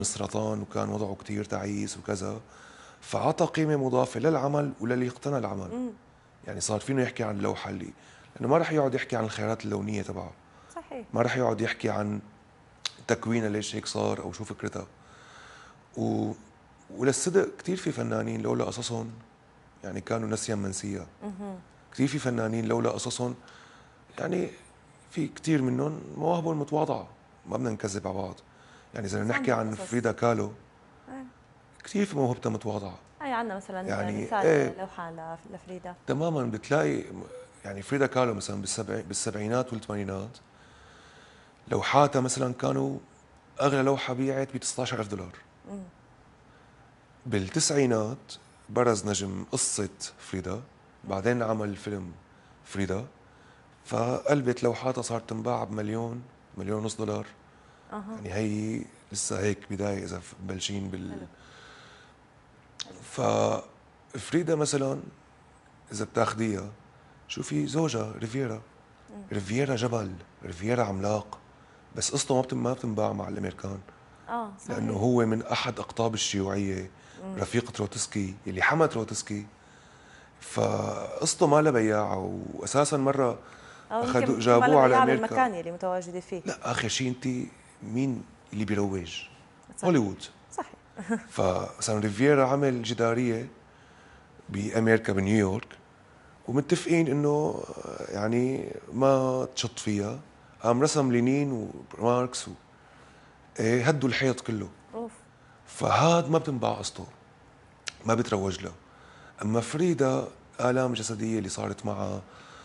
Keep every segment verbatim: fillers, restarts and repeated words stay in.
السرطان وكان وضعه كتير تعيس وكذا، فعطى قيمة مضافة للعمل وللي اقتنى العمل. امم. يعني صار فينه يحكي عن اللوحة اللي، لأنه ما رح يقعد يحكي عن الخيارات اللونية تبعها، صحيح. ما رح يقعد يحكي عن تكوينها ليش هيك صار أو شو فكرتها. و... وللصدق كتير في فنانين لولا قصصهم يعني كانوا نسيا منسيا. امم. كثير في فنانين لولا قصصهم يعني في كثير منهم مواهبهم متواضعة، ما بدنا نكذب على بعض. يعني إذا بس نحكي عندهم عن قصص. فريدا كالو ايه. كثير في موهبتها متواضعة. هاي عندنا مثلا يعني مثال ايه لوحة ل- لفريدة. تماما بتلاقي يعني فريدا كالو مثلا بالسبع بالسبعينات والثمانينات لوحاتها مثلا كانوا اغلى لوحة بيعت ب تسعة عشر ألف دولار. امم. بالتسعينات برز نجم قصة فريدا، بعدين عمل فيلم فريدا، فقلبت لوحاتها صارت تنباع بمليون مليون ونص دولار. اها. يعني هي لسه هيك بداية إذا مبلشين بال. حلو. حلو. ففريدا مثلا إذا بتاخديها شوفي زوجها ريفيرا. امم. ريفيرا جبل، ريفيرا عملاق، بس قصته ما بتن- ما بتنباع مع الأمريكان، اه لأنه صحيح. هو من أحد أقطاب الشيوعية، امم. رفيق تروتسكي اللي حمى تروتسكي، فقصته ما لها بياعة. وأساسا مرة او أخذوا يمكن ما لها جابوه على بياع أمريكا. بالمكان يلي متواجدة فيه. لا آخر شيء أنت مين اللي بيروج؟ صحيح. هوليوود. صحيح. فسان ريفيرا عمل جدارية بأمريكا بنيويورك، ومتفقين انه يعني ما تشط فيها. قام رسم لينين وماركس و... إيه هدوا الحيط كله. اوف. فهاد ما بتنباع قصته، ما بتروج له. اما فريدا آلام جسدية اللي صارت معها،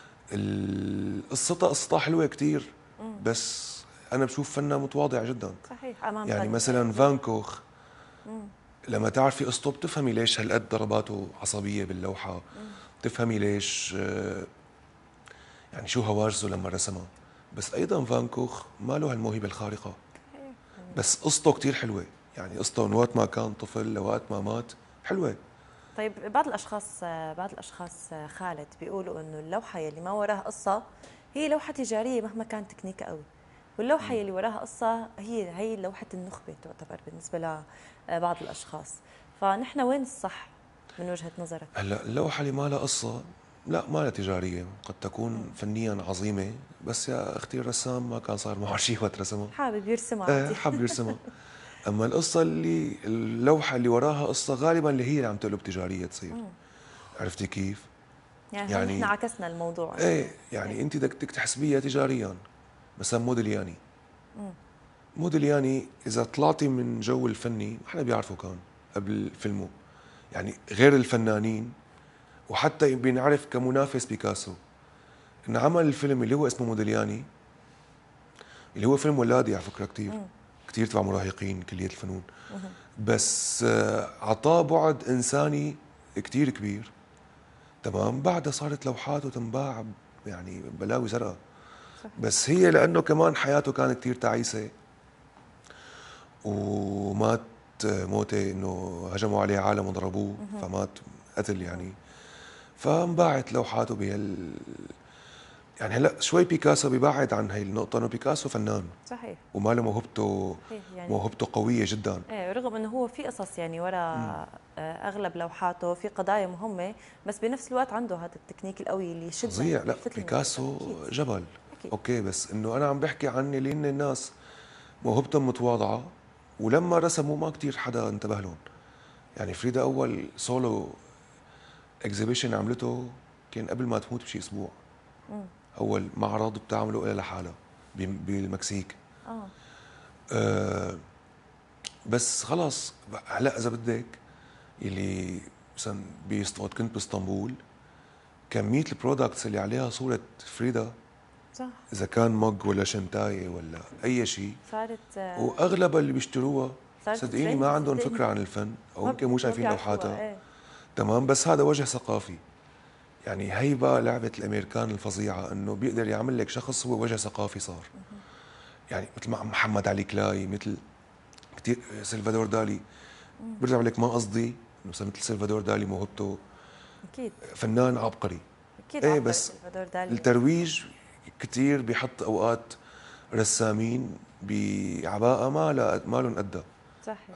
ال- قصتها قصتها حلوة كتير، امم. بس أنا بشوف فنها متواضع جدا. صحيح امام يعني غد مثلا فان زوجها. كوخ امم. لما تعرفي قصته بتفهمي ليش هالقد ضرباته عصبية باللوحة، امم. بتفهمي ليش آه، يعني شو هواجسه لما رسمها. بس ايضا فان كوخ ما له هالموهبه الخارقه، صحيح يعني. بس قصته كتير حلوه. يعني قصته من وقت ما كان طفل لوقت ما مات حلوه. طيب بعض الاشخاص بعض الاشخاص خالد بيقولوا انه اللوحه يلي ما وراها قصه هي لوحه تجاريه مهما كانت تكنيكها قوي، واللوحه يلي وراها قصه هي هي لوحه النخبه تعتبر بالنسبه لبعض الاشخاص. فنحن وين الصح من وجهه نظرك؟ هلا اللوحه اللي ما لها قصه لا ما لها تجاريه، قد مم. تكون فنيا عظيمه بس يا اختي الرسام ما كان صار معه شيء وقت رسمها. حابب يرسمها ايه عادي. حب يرسمها. اما القصه اللي اللوحه اللي وراها قصه غالبا اللي هي اللي عم تقلب تجاريه تصير. مم. عرفتي كيف؟ يعني هون نحن يعني عكسنا الموضوع انه ايه ايه. يعني انت بدك بدك تحسبيها تجاريا. مثلا موديلياني، مم. موديلياني إذا طلعتي من جو الفني ما حدا بيعرفه كان قبل فيلمه، يعني غير الفنانين، وحتى بينعرف كمنافس بيكاسو. إن عمل الفيلم اللي هو اسمه موديلياني، اللي هو فيلم ولادي على فكرة كتير مم. كتير تبع مراهقين كلية الفنون، مم. بس آه، عطاه بعد إنساني كتير كبير. تمام بعدها صارت لوحاته تنباع يعني بلاوي زرقاء. صحيح. بس هي لأنه كمان حياته كانت كتير تعيسة ومات موتة انه هجموا عليه عالم وضربوه مم. فمات قتل مم. يعني. فانباعت لوحاته بهال. يعني هلا شوي بيكاسو بيبعد عن هي النقطة انه بيكاسو فنان صحيح. وما له موهبته، صحيح يعني. موهبته قوية جدا. ايه رغم انه هو في قصص يعني ورا مم. آه، اغلب لوحاته في قضايا مهمه، بس بنفس الوقت عنده هذا التكنيك القوي اللي يشدك فظيع. لا يلفت النظر. بيكاسو اكيد. جبل. اكيد. اوكي بس انه انا عم بحكي عن اللي هن الناس موهبتهم متواضعة ولما رسموا ما كتير حدا انتبه لهم. يعني فريدا اول سولو اكزيبيشن عملته كان قبل ما تموت بشي اسبوع. امم. اول معرض بتعمله إلها لحالها بالمكسيك. اه. أه بس خلاص هلا اذا بدك اللي مثلا بيست- وقت كنت باسطنبول كمية البرودكتس اللي عليها صورة فريدا، صح. اذا كان مج ولا شنتايه ولا اي شيء، صارت آه، واغلبها اللي بيشتروها صارت صدقيني ما ترند عندهم صدقني. فكرة عن الفن او ما يمكن مو ما شايفين بيعرفوها لوحاتها. ايه. تمام بس هذا وجه ثقافي. يعني هيبة لعبة الامريكان الفظيعة انه بيقدر يعمل لك شخص هو وجه ثقافي صار. مهم. يعني مثل ما محمد علي كلاي، مثل كثير سلفادور دالي. مم. برجع لك ما قصدي انه مثل سلفادور دالي موهبته اكيد. فنان عبقري. اكيد ايه عبقري بس سلفادور دالي. الترويج كثير بيحط اوقات رسامين بعباءة ما لا ما لهم قدها. صحيح.